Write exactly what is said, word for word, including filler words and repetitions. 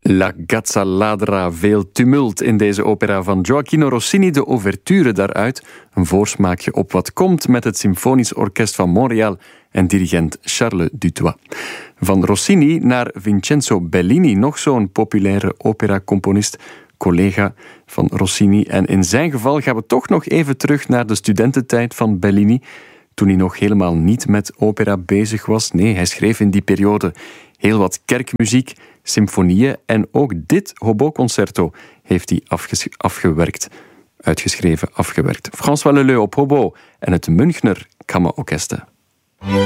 La Gazza Ladra, veel tumult in deze opera van Gioachino Rossini, de ouverture daaruit. Een voorsmaakje op wat komt met het Symfonisch Orkest van Montréal en dirigent Charles Dutoit. Van Rossini naar Vincenzo Bellini, nog zo'n populaire operacomponist, collega van Rossini. En in zijn geval gaan we toch nog even terug naar de studententijd van Bellini, toen hij nog helemaal niet met opera bezig was. Nee, hij schreef in die periode heel wat kerkmuziek, symfonieën en ook dit hobo-concerto heeft hij afges- afgewerkt, uitgeschreven, afgewerkt. François Leleux op hobo en het Münchner Kammerorkest.